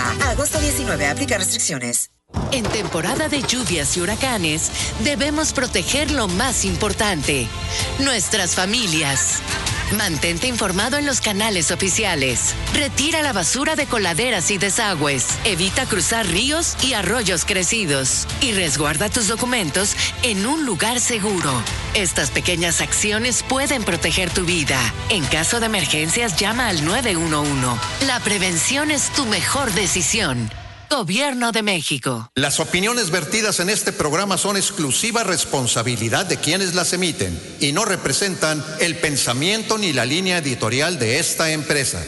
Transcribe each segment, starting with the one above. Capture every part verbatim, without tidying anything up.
A agosto diecinueve, aplica restricciones. En temporada de lluvias y huracanes, debemos proteger lo más importante, nuestras familias. Mantente informado en los canales oficiales. Retira la basura de coladeras y desagües. Evita cruzar ríos y arroyos crecidos. Y resguarda tus documentos en un lugar seguro. Estas pequeñas acciones pueden proteger tu vida. En caso de emergencias, llama al nueve uno uno. La prevención es tu mejor decisión. Gobierno de México. Las opiniones vertidas en este programa son exclusiva responsabilidad de quienes las emiten y no representan el pensamiento ni la línea editorial de esta empresa.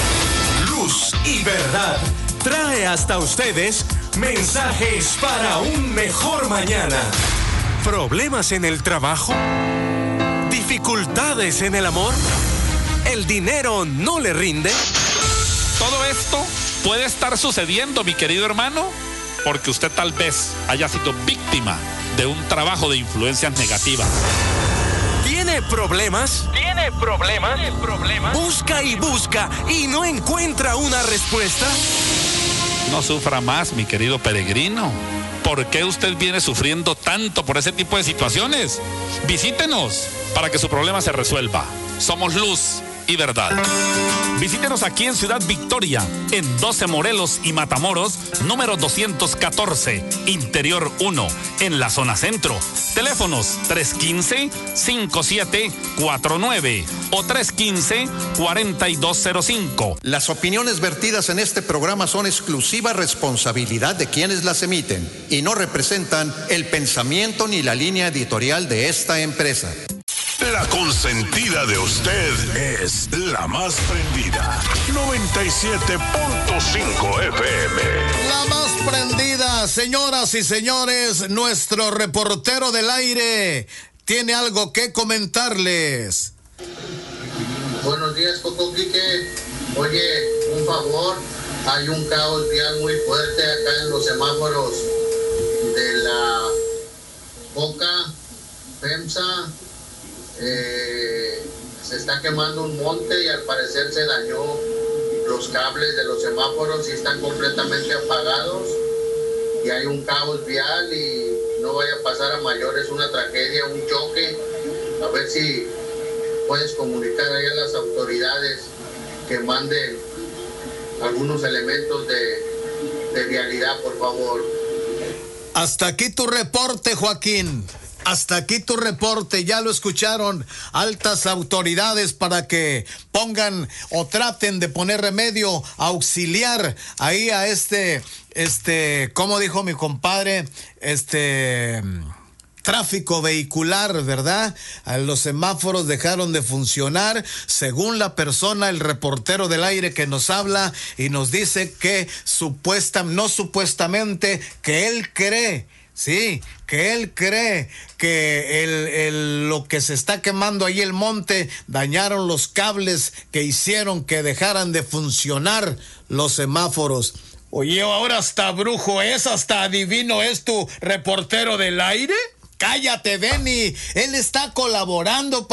Luz y Verdad trae hasta ustedes mensajes para un mejor mañana. ¿Problemas en el trabajo? ¿Dificultades en el amor? ¿El dinero no le rinde? Todo esto puede estar sucediendo, mi querido hermano, porque usted tal vez haya sido víctima de un trabajo de influencias negativas. ¿Tiene problemas? ¿Tiene problemas? ¿Tiene problemas? Busca y busca y no encuentra una respuesta. No sufra más, mi querido peregrino. ¿Por qué usted viene sufriendo tanto por ese tipo de situaciones? Visítenos para que su problema se resuelva. Somos Luz y Verdad. Visítenos aquí en Ciudad Victoria, en doce Morelos y Matamoros, número doscientos catorce, Interior uno, en la zona centro. Teléfonos tres uno cinco, cinco siete cuatro nueve o tres uno cinco, cuatro dos cero cinco. Las opiniones vertidas en este programa son exclusiva responsabilidad de quienes las emiten y no representan el pensamiento ni la línea editorial de esta empresa. La consentida de usted es la más prendida. noventa y siete punto cinco F M. La más prendida, señoras y señores, nuestro reportero del aire tiene algo que comentarles. Buenos días, Coco Quique. Oye, un favor, hay un caos vial muy fuerte acá en los semáforos de la Boca, FEMSA. Eh, se está quemando un monte y al parecer se dañó los cables de los semáforos y están completamente apagados y hay un caos vial y no vaya a pasar a mayores una tragedia, un choque. A ver si puedes comunicar ahí a las autoridades que manden algunos elementos de, de vialidad, por favor. Hasta aquí tu reporte, Joaquín. Hasta aquí tu reporte, ya lo escucharon altas autoridades para que pongan o traten de poner remedio, auxiliar ahí a este, este, como dijo mi compadre, este... tráfico vehicular, ¿verdad? Los semáforos dejaron de funcionar, según la persona, el reportero del aire que nos habla y nos dice que supuesta, no supuestamente, que él cree, sí, que él cree que el, el, lo que se está quemando ahí el monte, dañaron los cables que hicieron que dejaran de funcionar los semáforos. Oye, ahora hasta brujo es, hasta adivino es tu reportero del aire. Cállate, Benny, él está colaborando para